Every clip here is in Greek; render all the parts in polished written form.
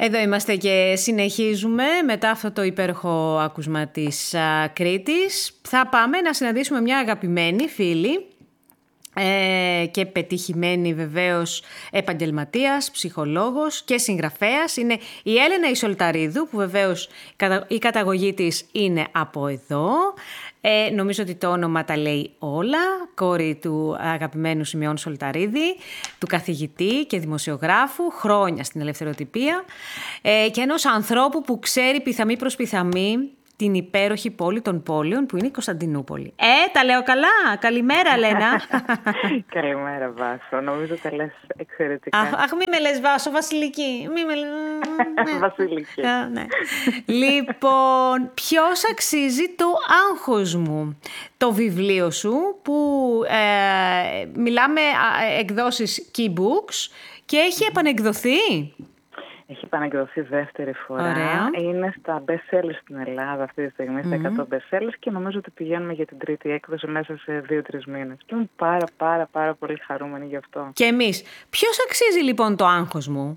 Εδώ είμαστε και συνεχίζουμε μετά αυτό το υπέροχο άκουσμα της Κρήτης. Θα πάμε να συναντήσουμε μια αγαπημένη φίλη και πετυχημένη βεβαίως επαγγελματίας, ψυχολόγος και συγγραφέας. Είναι η Έλενα η Σολταρίδου, που βεβαίως η καταγωγή της είναι από εδώ. Νομίζω ότι το όνομα τα λέει όλα. Κόρη του αγαπημένου Σημειών Σολταρίδη, του καθηγητή και δημοσιογράφου, χρόνια στην ελευθεροτυπία, και ενός ανθρώπου που ξέρει πιθαμή προς πιθαμή την υπέροχη πόλη των πόλεων που είναι η Κωνσταντινούπολη. Τα λέω καλά. Καλημέρα, Λένα. Καλημέρα, Βάσο. Νομίζω τα λες εξαιρετικά. Αχ, μη με λες Βάσο, Βασιλική. Βασιλική. Ναι. Λοιπόν, ποιος αξίζει το άγχος μου? Το βιβλίο σου που μιλάμε εκδόσεις Keybooks και έχει επανεκδοθεί. Έχει επανεκδοθεί δεύτερη φορά. Ωραία. Είναι στα best sellers στην Ελλάδα αυτή τη στιγμή, στα 100 best sellers, και νομίζω ότι πηγαίνουμε για την τρίτη έκδοση μέσα σε 2-3 μήνες. Και είμαι πάρα πολύ χαρούμενη γι' αυτό. Και εμείς. Ποιος αξίζει λοιπόν το άγχος μου?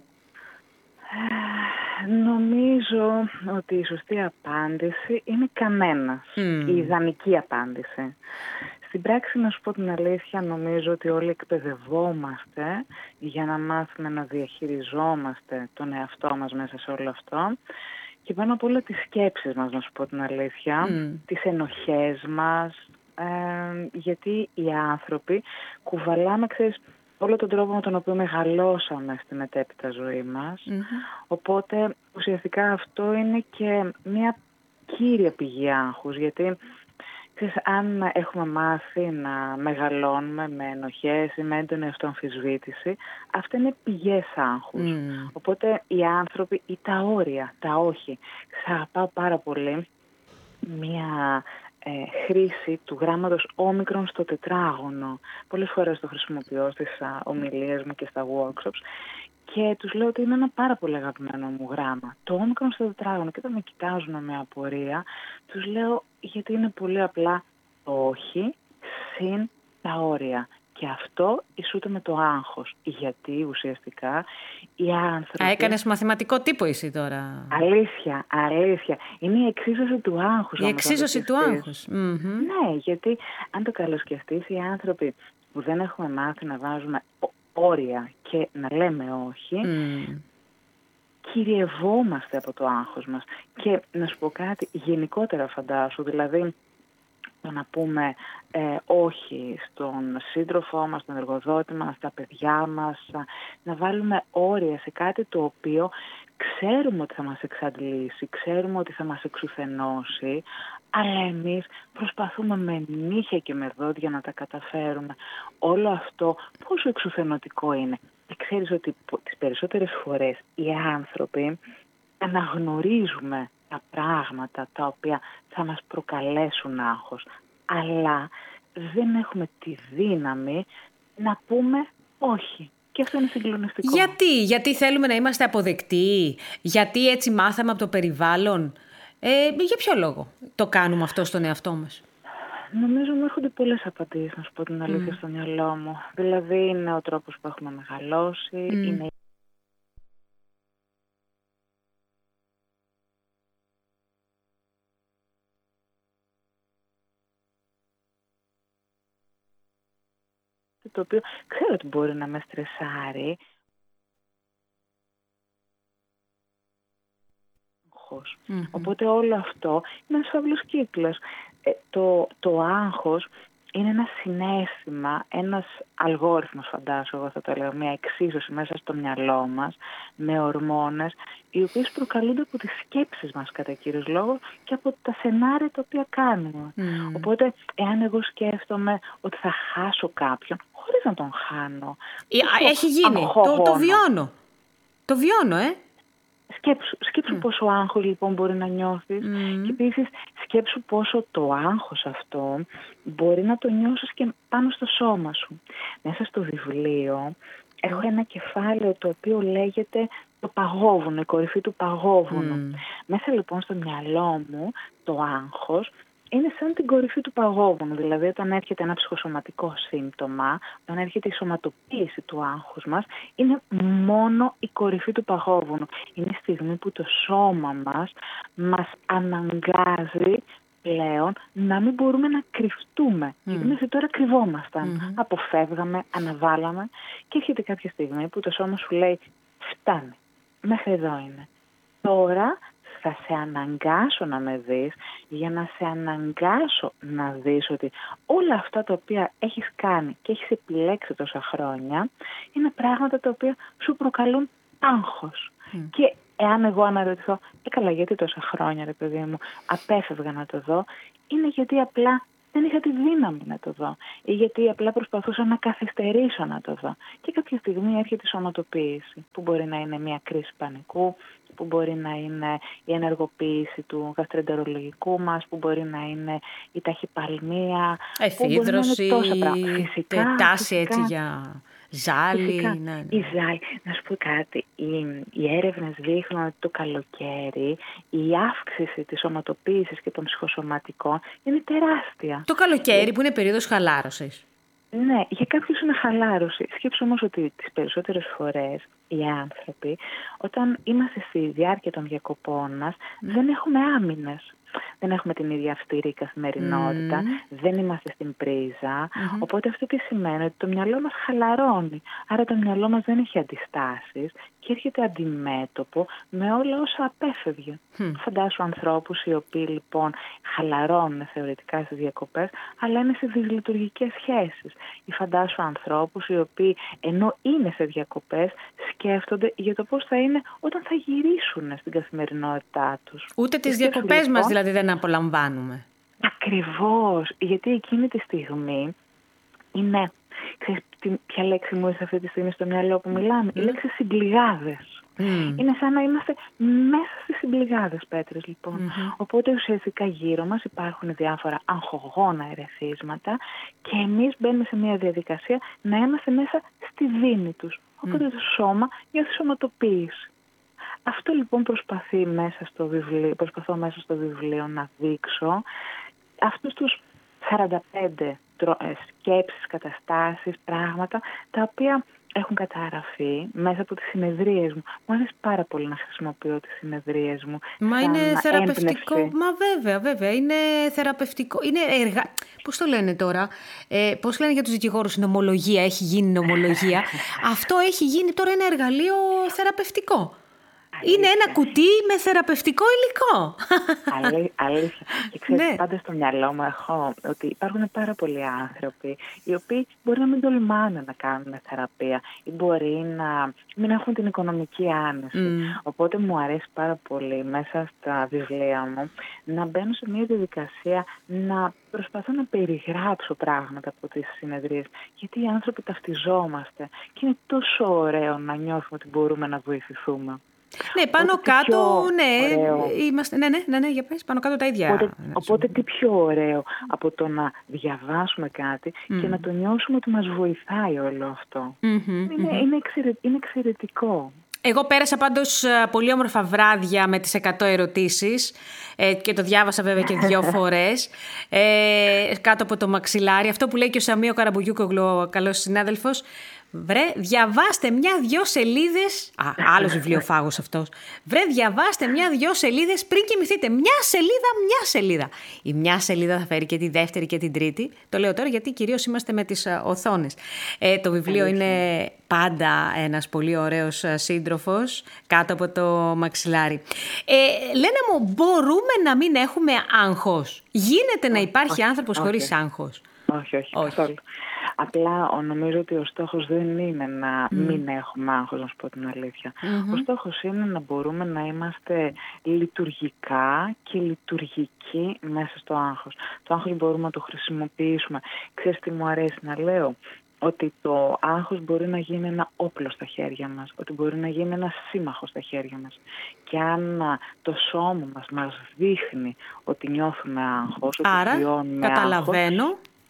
Νομίζω ότι η σωστή απάντηση είναι κανένας. Η ιδανική απάντηση. Στην πράξη, να σου πω την αλήθεια, νομίζω ότι όλοι εκπαιδευόμαστε για να μάθουμε να διαχειριζόμαστε τον εαυτό μας μέσα σε όλο αυτό. Και πάνω απ' όλα τις σκέψεις μας, να σου πω την αλήθεια, τις ενοχές μας, γιατί οι άνθρωποι κουβαλάμε, ξέρεις, όλο τον τρόπο με τον οποίο μεγαλώσαμε στη μετέπειτα ζωή μας. Οπότε ουσιαστικά αυτό είναι και μια κύρια πηγή άγχους, γιατί ξέρεις, αν έχουμε μάθει να μεγαλώνουμε με ενοχές ή με έντονη αυτοαμφισβήτηση, αυτά είναι πηγές άγχους. Οπότε οι άνθρωποι ή τα όρια, τα όχι. Θα αγαπάω πάρα πολύ μια χρήση του γράμματος όμικρον στο τετράγωνο. Πολλές φορές το χρησιμοποιώ στις ομιλίες μου και στα workshops και τους λέω ότι είναι ένα πάρα πολύ αγαπημένο μου γράμμα. Το όμικρον στο τετράγωνο, και όταν με κοιτάζουν με απορία, τους λέω γιατί είναι πολύ απλά το όχι συν τα όρια. Και αυτό ισούται με το άγχος. Γιατί ουσιαστικά οι άνθρωποι... Έκανες μαθηματικό τύπο εσύ τώρα. Αλήθεια. Είναι η εξίσωση του άγχους. Η εξίσωση του άγχους. Ναι, γιατί αν το καλοσκεφτείς, οι άνθρωποι που δεν έχουμε μάθει να βάζουμε όρια και να λέμε όχι, κυριευόμαστε από το άγχος μας. Και να σου πω κάτι, γενικότερα φαντάσου, δηλαδή να πούμε όχι στον σύντροφό μας, στον εργοδότη μας, στα παιδιά μας, να βάλουμε όρια σε κάτι το οποίο ξέρουμε ότι θα μας εξαντλήσει, ξέρουμε ότι θα μας εξουθενώσει, αλλά εμείς προσπαθούμε με νύχια και με δόντια να τα καταφέρουμε. Όλο αυτό πόσο εξουθενωτικό είναι. Και ξέρεις ότι τις περισσότερες φορές οι άνθρωποι αναγνωρίζουμε τα πράγματα τα οποία θα μας προκαλέσουν άγχος, αλλά δεν έχουμε τη δύναμη να πούμε όχι. Και αυτό είναι συγκλονιστικό. Γιατί θέλουμε να είμαστε αποδεκτοί, γιατί έτσι μάθαμε από το περιβάλλον. Για ποιο λόγο το κάνουμε αυτό στον εαυτό μας? Νομίζω μου έρχονται πολλές απαντήσεις, να σου πω την αλήθεια, στο μυαλό μου. Δηλαδή είναι ο τρόπος που έχουμε μεγαλώσει, είναι το οποίο ξέρω ότι μπορεί να με στρεσάρει. Οπότε όλο αυτό είναι ένας φαύλος κύκλος. Το άγχος είναι ένα συναίσθημα, ένας αλγόριθμος, φαντάσου, εγώ θα το έλεγα, μια εξίσωση μέσα στο μυαλό μας, με ορμόνες, οι οποίες προκαλούνται από τις σκέψεις μας κατά κύριος λόγο και από τα σενάρια τα οποία κάνουμε. Οπότε, εάν εγώ σκέφτομαι ότι θα χάσω κάποιον, χωρίς να τον χάνω. Έχει γίνει. Το βιώνω. Το βιώνω, Σκέψου πόσο άγχος λοιπόν μπορεί να νιώθεις και επίσης σκέψου πόσο το άγχος αυτό μπορεί να το νιώσεις και πάνω στο σώμα σου. Μέσα στο βιβλίο έχω ένα κεφάλαιο το οποίο λέγεται το παγόβουνο, η κορυφή του παγόβουνου. Μέσα λοιπόν στο μυαλό μου το άγχος είναι σαν την κορυφή του παγόβουνου. Δηλαδή, όταν έρχεται ένα ψυχοσωματικό σύμπτωμα, όταν έρχεται η σωματοποίηση του άγχους μας, είναι μόνο η κορυφή του παγόβουνου. Είναι η στιγμή που το σώμα μας αναγκάζει πλέον να μην μπορούμε να κρυφτούμε. Γιατί μέχρι τώρα κρυβόμασταν. Αποφεύγαμε, αναβάλαμε και έρχεται κάποια στιγμή που το σώμα σου λέει φτάνει, μέχρι εδώ είναι. Τώρα θα σε αναγκάσω να με δεις, για να σε αναγκάσω να δεις ότι όλα αυτά τα οποία έχεις κάνει και έχεις επιλέξει τόσα χρόνια είναι πράγματα τα οποία σου προκαλούν άγχος. Και εάν εγώ αναρωτηθώ, καλά, γιατί τόσα χρόνια, ρε παιδί μου, απέφευγα να το δω, είναι γιατί απλά δεν είχα τη δύναμη να το δω ή γιατί απλά προσπαθούσα να καθυστερήσω να το δω. Και κάποια στιγμή έρχεται η σωματοποίηση, που μπορεί να είναι μια κρίση πανικού, που μπορεί να είναι η ενεργοποίηση του γαστροεντερολογικού μας, που μπορεί να είναι η ταχυπαλμία, εφίδρωση, φυσικά, τάση έτσι για ζάλι. Ναι. Η ζάλι. Να σου πω κάτι. Οι έρευνες δείχνουν ότι το καλοκαίρι η αύξηση της σωματοποίησης και των ψυχοσωματικών είναι τεράστια. Το καλοκαίρι που είναι περίοδος χαλάρωσης. Ναι, για κάποιους είναι χαλάρωση. Σκέψου όμως ότι τις περισσότερες φορές οι άνθρωποι, όταν είμαστε στη διάρκεια των διακοπών μας, δεν έχουμε άμυνες. Δεν έχουμε την ίδια αυστηρή καθημερινότητα, δεν είμαστε στην πρίζα, οπότε αυτό τι σημαίνει, ότι το μυαλό μας χαλαρώνει. Άρα το μυαλό μας δεν έχει αντιστάσεις και έρχεται αντιμέτωπο με όλα όσα απέφευγε. Φαντάσου ανθρώπους οι οποίοι λοιπόν χαλαρώνουν θεωρητικά στις διακοπές, αλλά είναι σε δυσλειτουργικές σχέσεις. Ή φαντάσου ανθρώπους οι οποίοι ενώ είναι σε διακοπές σκέφτονται για το πώς θα είναι όταν θα γυρίσουν στην καθημερινότητά τους. Ούτε τις διακοπές μας δηλαδή δεν απολαμβάνουμε. Ακριβώς, γιατί εκείνη τη στιγμή είναι, ξέρεις ποια λέξη μου ήρθε αυτή τη στιγμή στο μυαλό που μιλάμε, η λέξη συμπληγάδες. Είναι σαν να είμαστε μέσα στις συμπληγάδες, Πέτρες, λοιπόν. Οπότε ουσιαστικά γύρω μας υπάρχουν διάφορα αγχογόνα ερεθίσματα και εμείς μπαίνουμε σε μια διαδικασία να είμαστε μέσα στη δίνη τους. Οπότε το σώμα νιώθει σωματοποίηση. Αυτό λοιπόν προσπαθώ μέσα στο βιβλίο να δείξω αυτούς τους 45 σκέψεις, καταστάσεις, πράγματα τα οποία έχουν καταγραφεί μέσα από τις συνεδρίες μου. Μου αρέσει πάρα πολύ να χρησιμοποιώ τις συνεδρίες μου. Μα είναι θεραπευτικό. Μα βέβαια. Είναι θεραπευτικό. Είναι πώς το λένε τώρα, πώς λένε για τους δικηγόρους, νομολογία. Έχει γίνει νομολογία. Αυτό έχει γίνει τώρα ένα εργαλείο θεραπευτικό. Είναι ένα κουτί με θεραπευτικό υλικό. Αλήθεια. Και ξέρεις, πάντα στο μυαλό μου έχω ότι υπάρχουν πάρα πολλοί άνθρωποι οι οποίοι μπορεί να μην τολμάνε να κάνουν θεραπεία ή μπορεί να μην έχουν την οικονομική άνεση. Οπότε μου αρέσει πάρα πολύ μέσα στα βιβλία μου να μπαίνω σε μια διαδικασία να προσπαθώ να περιγράψω πράγματα από τις συνεδρίες. Γιατί οι άνθρωποι ταυτιζόμαστε και είναι τόσο ωραίο να νιώθουμε ότι μπορούμε να βοηθηθούμε. Ναι, πάνω κάτω, είμαστε. Ναι, για πες, πάνω κάτω τα ίδια. Οπότε τι πιο ωραίο από το να διαβάσουμε κάτι και να το νιώσουμε ότι μας βοηθάει όλο αυτό. Είναι εξαιρετικό. Εγώ πέρασα πάντως πολύ όμορφα βράδια με τις 100 ερωτήσεις και το διάβασα βέβαια και 2 φορές κάτω από το μαξιλάρι. Αυτό που λέει και ο Σαμίο Καραμπουγιούκογλου, ο καλός συνάδελφος. Βρε, διαβάστε 1-2 σελίδες. Άλλος βιβλιοφάγος αυτός. Βρε, διαβάστε 1-2 σελίδες πριν κοιμηθείτε. 1 σελίδα. Η 1 σελίδα θα φέρει και τη δεύτερη και την τρίτη. Το λέω τώρα γιατί κυρίως είμαστε με τις οθόνες. Το βιβλίο είναι πάντα ένας πολύ ωραίος σύντροφος κάτω από το μαξιλάρι. Λένα μου, μπορούμε να μην έχουμε άγχος? Γίνεται να υπάρχει άνθρωπος χωρίς άγχος? Όχι. Καθόλου. Απλά νομίζω ότι ο στόχος δεν είναι να μην έχουμε άγχος, να σου πω την αλήθεια. Ο στόχος είναι να μπορούμε να είμαστε λειτουργικά και λειτουργικοί μέσα στο άγχος. Το άγχος μπορούμε να το χρησιμοποιήσουμε. Ξέρεις τι μου αρέσει να λέω? Ότι το άγχος μπορεί να γίνει ένα όπλο στα χέρια μας, ότι μπορεί να γίνει ένα σύμμαχο στα χέρια μας. Και αν το σώμα μας δείχνει ότι νιώθουμε άγχος, ότι βιώνουμε καταλαβαίνω. άγχος,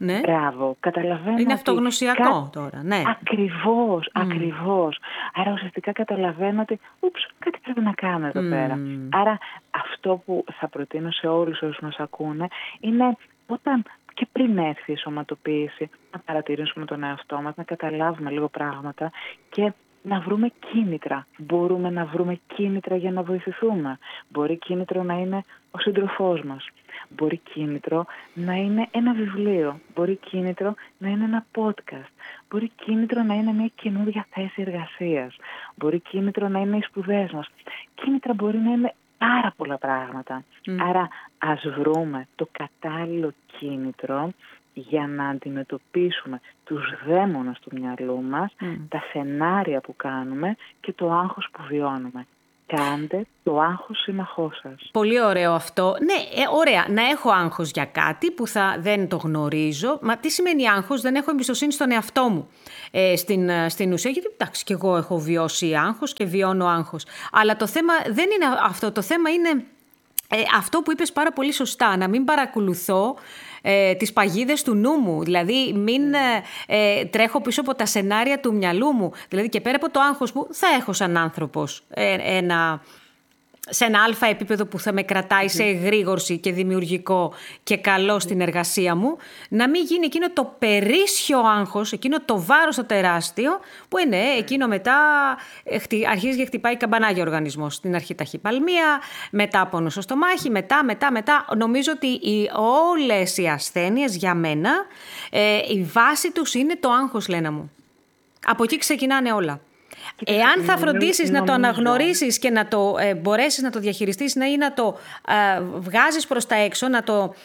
Ναι. Μπράβο. Καταλαβαίνω. Είναι αυτογνωσιακό τώρα. Ναι. Ακριβώς. Άρα ουσιαστικά καταλαβαίνω ότι κάτι πρέπει να κάνω εδώ πέρα. Άρα αυτό που θα προτείνω σε όλους όσους μας ακούνε είναι όταν και πριν έρθει η σωματοποίηση να παρατηρήσουμε τον εαυτό μας, να καταλάβουμε λίγο πράγματα και να βρούμε κίνητρα. Μπορούμε να βρούμε κίνητρα για να βοηθηθούμε. Μπορεί κίνητρο να είναι ο σύντροφός μας. Μπορεί κίνητρο να είναι ένα βιβλίο. Μπορεί κίνητρο να είναι ένα podcast. Μπορεί κίνητρο να είναι μια καινούργια θέση εργασίας. Μπορεί κίνητρο να είναι οι σπουδές μας. Κίνητρα μπορεί να είναι πάρα πολλά πράγματα. Άρα ας βρούμε το κατάλληλο κίνητρο για να αντιμετωπίσουμε τους δαίμονες του μυαλού μας, τα σενάρια που κάνουμε και το άγχος που βιώνουμε. Κάντε το άγχος σύμμαχό σας. Πολύ ωραίο αυτό. Ναι, ωραία. Να έχω άγχος για κάτι που δεν το γνωρίζω. Μα τι σημαίνει άγχος? Δεν έχω εμπιστοσύνη στον εαυτό μου. Στην ουσία, γιατί εντάξει, και εγώ έχω βιώσει άγχος και βιώνω άγχος. Αλλά το θέμα δεν είναι αυτό. Το θέμα είναι αυτό που είπες πάρα πολύ σωστά. Να μην παρακολουθώ τις παγίδες του νου μου, δηλαδή μην τρέχω πίσω από τα σενάρια του μυαλού μου, δηλαδή και πέρα από το άγχος που θα έχω σαν άνθρωπος σε ένα αλφα επίπεδο που θα με κρατάει σε εγρήγορση και δημιουργικό και καλό στην εργασία μου, να μην γίνει εκείνο το περίσσιο άγχος, εκείνο το βάρος το τεράστιο, που είναι εκείνο μετά αρχίζει και χτυπάει καμπανάγια ο οργανισμός. Στην αρχή ταχυπαλμία, μετά πόνο στο στομάχι, μετά. Νομίζω ότι όλες οι ασθένειες για μένα, η βάση τους είναι το άγχος, Λένα μου. Από εκεί ξεκινάνε όλα. Εάν θα φροντίσεις να το αναγνωρίσεις και να το μπορέσεις να το διαχειριστείς ή να το βγάζεις προς τα έξω, να το,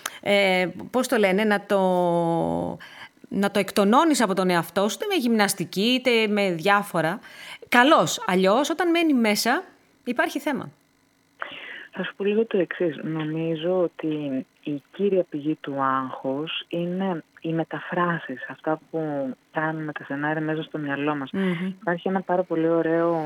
να το εκτονώνεις από τον εαυτό σου, είτε με γυμναστική είτε με διάφορα, καλώς. Αλλιώς όταν μένει μέσα υπάρχει θέμα. Θα σου πω λίγο το εξής. Νομίζω ότι η κύρια πηγή του άγχους είναι οι μεταφράσεις, αυτά που κάνουμε τα σενάρια μέσα στο μυαλό μας. Υπάρχει ένα πάρα πολύ ωραίο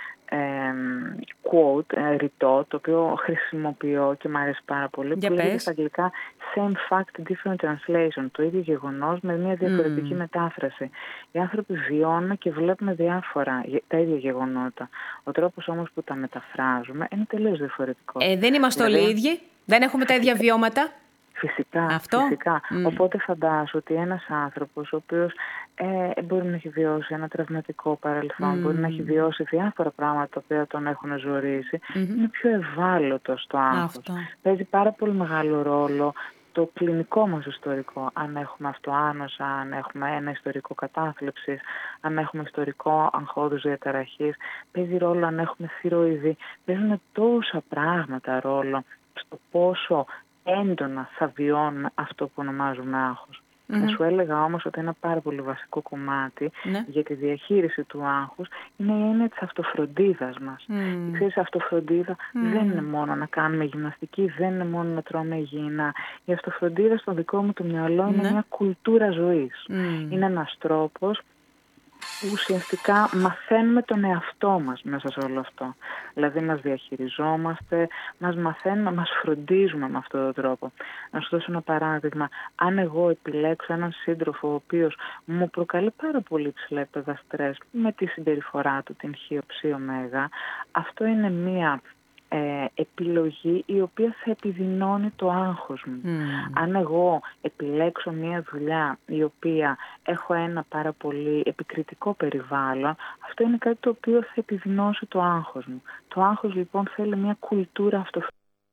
quote, ρητό, το οποίο χρησιμοποιώ και μου αρέσει πάρα πολύ, που λέγεται στα αγγλικά same fact, different translation, το ίδιο γεγονός με μια διαφορετική μετάφραση. Οι άνθρωποι βιώνουν και βλέπουμε διάφορα, τα ίδια γεγονότα. Ο τρόπος όμως που τα μεταφράζουμε είναι τελείως διαφορετικό. Δεν είμαστε όλοι οι ίδιοι, δεν έχουμε τα ίδια βιώματα. Φυσικά. Οπότε φαντάσου ότι ένας άνθρωπος ο οποίος μπορεί να έχει βιώσει ένα τραυματικό παρελθόν, μπορεί να έχει βιώσει διάφορα πράγματα τα οποία τον έχουν ζωρίσει, είναι πιο ευάλωτος στο άγχος. Παίζει πάρα πολύ μεγάλο ρόλο το κλινικό μας ιστορικό, αν έχουμε αυτοάνωσα, αν έχουμε ένα ιστορικό κατάθλιψης, αν έχουμε ιστορικό αγχώδους διαταραχής, παίζει ρόλο αν έχουμε θηροειδή. Παίζουν τόσα πράγματα ρόλο στο πόσο έντονα θα βιώνουμε αυτό που ονομάζουμε άγχος. Θα σου έλεγα όμως ότι ένα πάρα πολύ βασικό κομμάτι για τη διαχείριση του άγχους είναι η έννοια της αυτοφροντίδας μας. Ξέρεις, η αυτοφροντίδα δεν είναι μόνο να κάνουμε γυμναστική, δεν είναι μόνο να τρώμε υγιεινά. Η αυτοφροντίδα στο δικό μου το μυαλό είναι μια κουλτούρα ζωής. Είναι ένας τρόπος που ουσιαστικά μαθαίνουμε τον εαυτό μας μέσα σε όλο αυτό. Δηλαδή μας διαχειριζόμαστε, μας μαθαίνουμε, μας φροντίζουμε με αυτόν τον τρόπο. Να σου δώσω ένα παράδειγμα. Αν εγώ επιλέξω έναν σύντροφο ο οποίος μου προκαλεί πάρα πολύ ψηλά επίπεδα στρες με τη συμπεριφορά του, την χ-ψ-ω, αυτό είναι μία επιλογή η οποία θα επιδεινώνει το άγχος μου. Αν εγώ επιλέξω μια δουλειά η οποία έχω ένα πάρα πολύ επικριτικό περιβάλλον, αυτό είναι κάτι το οποίο θα επιδεινώσει το άγχος μου. Το άγχος λοιπόν θέλει μια κουλτούρα αυτοφροντίδας.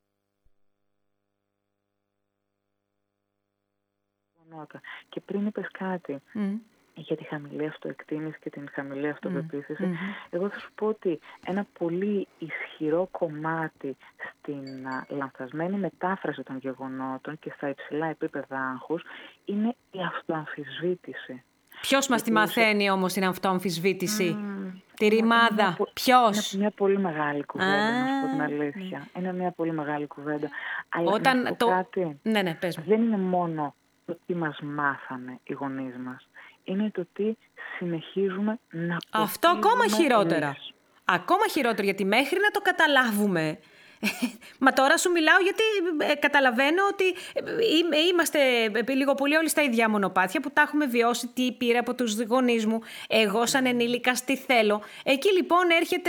Και πριν είπες κάτι για τη χαμηλή αυτοεκτίμηση και την χαμηλή αυτοπεποίθηση, εγώ θα σου πω ότι ένα πολύ ισχυρό κομμάτι στην λανθασμένη μετάφραση των γεγονότων και στα υψηλά επίπεδα άγχους είναι η αυτοαμφισβήτηση. Ποιος μας τη μαθαίνει όμως την αυτοαμφισβήτηση, τη ρημάδα, ποιος? Είναι μια πολύ μεγάλη κουβέντα, να σου πω την αλήθεια. Είναι μια πολύ μεγάλη κουβέντα. Αλλά όταν κάτι, πες μου. Δεν είναι μόνο το τι μας μάθανε οι γονείς μας. Είναι το τι συνεχίζουμε να αυτό ακόμα χειρότερα. Ακόμα χειρότερο, γιατί μέχρι να το καταλάβουμε Μα τώρα σου μιλάω γιατί καταλαβαίνω ότι είμαστε λίγο πολύ όλοι στα ίδια μονοπάτια που τα έχουμε βιώσει, τι πήρα από τους γονείς μου, εγώ σαν ενήλικας τι θέλω. Εκεί λοιπόν έρχεται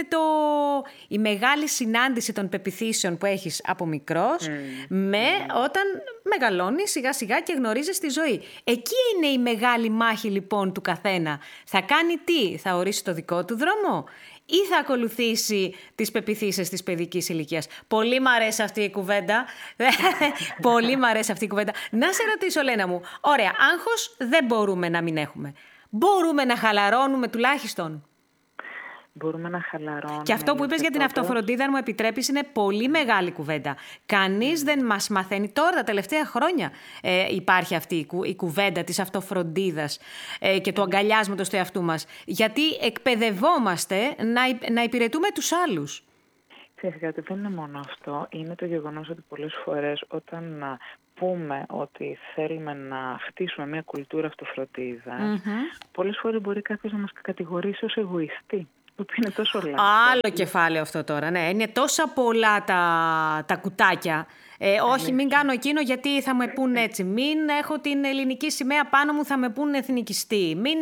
η μεγάλη συνάντηση των πεποιθήσεων που έχεις από μικρός όταν μεγαλώνεις σιγά σιγά και γνωρίζεις τη ζωή. Εκεί είναι η μεγάλη μάχη λοιπόν του καθένα. Θα κάνει τι, θα ορίσει το δικό του δρόμο ή θα ακολουθήσει τις πεποιθήσεις της παιδικής ηλικίας. Πολύ μ' αρέσει αυτή η κουβέντα. Πολύ μ' αρέσει αυτή η κουβέντα. Να σε ρωτήσω, Λένα μου, ωραία, άγχος δεν μπορούμε να μην έχουμε. Μπορούμε να χαλαρώνουμε τουλάχιστον. Μπορούμε να χαλαρώνουμε. Και αυτό που είπες για την αυτοφροντίδα, αν μου επιτρέπεις, είναι πολύ μεγάλη κουβέντα. Κανείς δεν μας μαθαίνει. Τώρα, τα τελευταία χρόνια, υπάρχει αυτή η κουβέντα της αυτοφροντίδας και του αγκαλιάσματος του εαυτού μας. Γιατί εκπαιδευόμαστε να υπηρετούμε τους άλλους. Ξέρεις κάτι, δεν είναι μόνο αυτό. Είναι το γεγονός ότι πολλές φορές όταν πούμε ότι θέλουμε να χτίσουμε μια κουλτούρα αυτοφροντίδας, πολλές φορές μπορεί κάποιος να μας κατηγορήσει ως εγωιστή. Είναι τόσο λάθος. Άλλο κεφάλαιο αυτό τώρα, ναι. Είναι τόσα πολλά τα κουτάκια. Όχι, μην κάνω εκείνο γιατί θα με πούν έτσι. Μην έχω την ελληνική σημαία πάνω μου, θα με πούν εθνικιστή. Μην...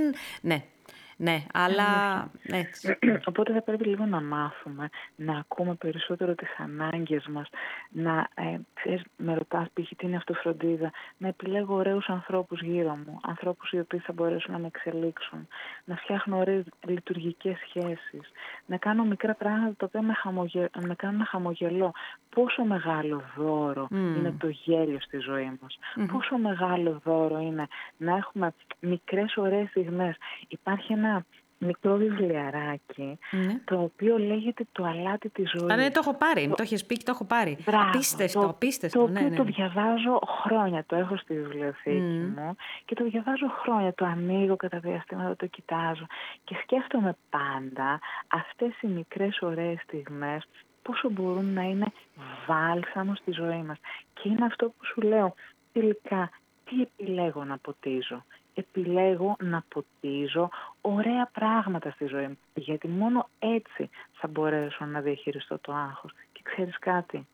Ναι, αλλά έτσι. Οπότε θα πρέπει λίγο να μάθουμε, να ακούμε περισσότερο τις ανάγκες μας, ξέρεις, με ρωτάς π.χ. τι είναι αυτοφροντίδα, να επιλέγω ωραίους ανθρώπους γύρω μου, ανθρώπους οι οποίοι θα μπορέσουν να με εξελίξουν, να φτιάχνω ωραίες λειτουργικές σχέσεις, να κάνω μικρά πράγματα τα οποία με κάνουν να χαμογελώ. Πόσο μεγάλο δώρο είναι το γέλιο στη ζωή μας. Πόσο μεγάλο δώρο είναι να έχουμε μικρές ωραίες στιγμές. Υπάρχει ένα μικρό βιβλιαράκι, το οποίο λέγεται «Το αλάτι της ζωής». Ναι, το έχω πάρει, το έχεις πει και το έχω πάρει. Απίστευτο. Το οποίο το διαβάζω χρόνια, το έχω στη βιβλιοθήκη μου και το διαβάζω χρόνια, το ανοίγω κατά διαστήματα, το κοιτάζω και σκέφτομαι πάντα αυτές οι μικρές ωραίες στιγμές πόσο μπορούν να είναι βάλσαμο στη ζωή μας. Και είναι αυτό που σου λέω, τελικά τι επιλέγω να ποτίζω. Επιλέγω να ποτίζω ωραία πράγματα στη ζωή μου. Γιατί μόνο έτσι θα μπορέσω να διαχειριστώ το άγχος. Και ξέρεις κάτι,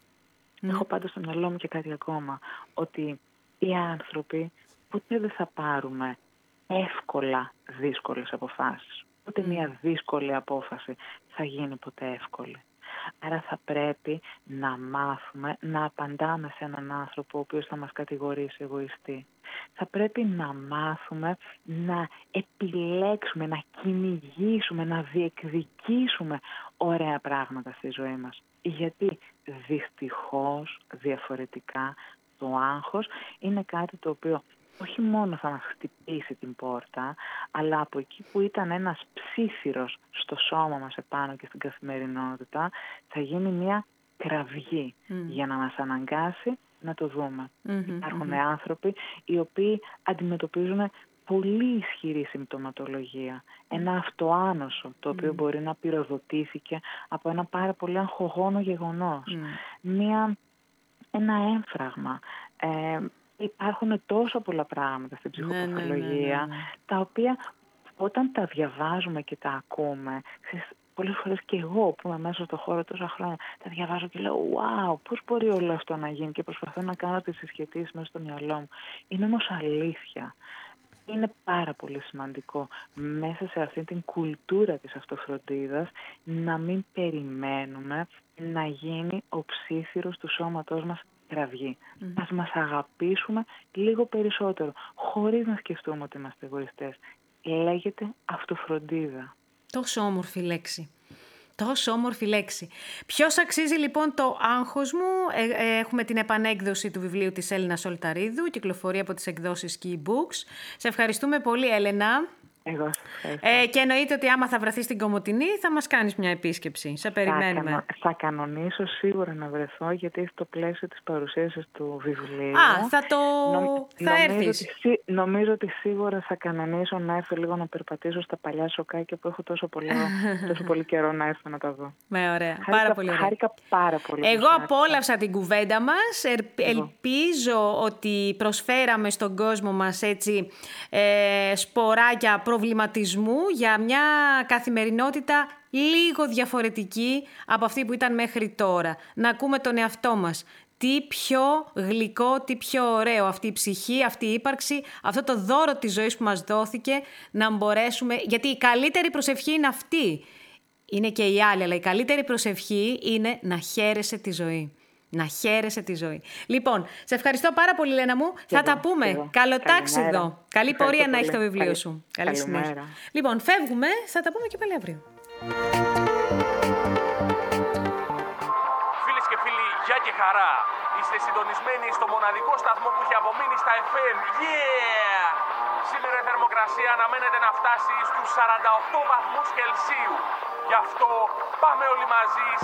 έχω πάντα στο μυαλό μου και κάτι ακόμα, ότι οι άνθρωποι ποτέ δεν θα πάρουμε εύκολα δύσκολες αποφάσεις. Ούτε μια δύσκολη απόφαση θα γίνει ποτέ εύκολη. Άρα θα πρέπει να μάθουμε να απαντάμε σε έναν άνθρωπο ο οποίος θα μας κατηγορήσει εγωιστή. Θα πρέπει να μάθουμε να επιλέξουμε, να κυνηγήσουμε, να διεκδικήσουμε ωραία πράγματα στη ζωή μας. Γιατί δυστυχώς διαφορετικά το άγχος είναι κάτι το οποίο όχι μόνο θα μας χτυπήσει την πόρτα, αλλά από εκεί που ήταν ένας ψίθυρος στο σώμα μας επάνω και στην καθημερινότητα, θα γίνει μια κραυγή για να μας αναγκάσει να το δούμε. Υπάρχουν άνθρωποι οι οποίοι αντιμετωπίζουν πολύ ισχυρή συμπτωματολογία. Ένα αυτοάνωσο, το οποίο μπορεί να πυροδοτήθηκε από ένα πάρα πολύ αγχογόνο γεγονός. Ένα έμφραγμα. Υπάρχουν τόσο πολλά πράγματα στην ψυχοπαθολογία, τα οποία όταν τα διαβάζουμε και τα ακούμε, πολλές φορές και εγώ που είμαι μέσα στο χώρο τόσα χρόνια, τα διαβάζω και λέω «Wow, πώς μπορεί όλο αυτό να γίνει» και προσπαθώ να κάνω τις συσχετήσεις μέσα στο μυαλό μου. Είναι όμως αλήθεια. Είναι πάρα πολύ σημαντικό μέσα σε αυτή την κουλτούρα της αυτοφροντίδας να μην περιμένουμε να γίνει ο ψίθυρος του σώματός μας κραυγή. Ας μας αγαπήσουμε λίγο περισσότερο, χωρίς να σκεφτούμε ότι είμαστε εγωιστές. Λέγεται αυτοφροντίδα. Τόσο όμορφη λέξη. Τόσο όμορφη λέξη. Ποιος αξίζει λοιπόν το άγχος μου? Έχουμε την επανέκδοση του βιβλίου της Έλληνας Ολταρίδου, κυκλοφορεί από τις εκδόσεις Key Books. Σε ευχαριστούμε πολύ, Έλενα. Εγώ και εννοείται ότι άμα θα βρεθείς στην Κομοτηνή θα μας κάνεις μια επίσκεψη. Σε περιμένουμε. Θα κανονίσω σίγουρα να βρεθώ, γιατί στο πλαίσιο της παρουσίασης του βιβλίου θα έρθεις. Νομίζω ότι σίγουρα θα κανονίσω να έρθω λίγο να περπατήσω στα παλιά σοκάκια που έχω τόσο πολύ καιρό να έρθω να τα δω. Ωραία. Πάρα πολύ ωραία. Χάρηκα πάρα πολύ. Εγώ απόλαυσα την κουβέντα μας. Ελπίζω ότι προσφέραμε στον κόσμο μας έτσι σποράκια προβληματισμού για μια καθημερινότητα λίγο διαφορετική από αυτή που ήταν μέχρι τώρα. Να ακούμε τον εαυτό μας. Τι πιο γλυκό, τι πιο ωραίο αυτή η ψυχή, αυτή η ύπαρξη, αυτό το δώρο της ζωής που μας δόθηκε, να μπορέσουμε... Γιατί η καλύτερη προσευχή είναι αυτή. Είναι και η άλλη, αλλά η καλύτερη προσευχή είναι να χαίρεσαι τη ζωή. Να χαίρεσαι τη ζωή. Λοιπόν, σε ευχαριστώ πάρα πολύ, Λένα μου. Θα τα πούμε. Καλό τάξιδο. Καλή πορεία να έχει το βιβλίο σου. Καλή συνέχεια. Λοιπόν, φεύγουμε. Θα τα πούμε και πάλι αύριο. Φίλες και φίλοι, γεια και χαρά. Είστε συντονισμένοι στο μοναδικό σταθμό που έχει απομείνει στα FM. Yeah! Σήμερα η θερμοκρασία αναμένεται να φτάσει στους 48 βαθμούς Κελσίου. Γι' αυτό πάμε όλοι μαζί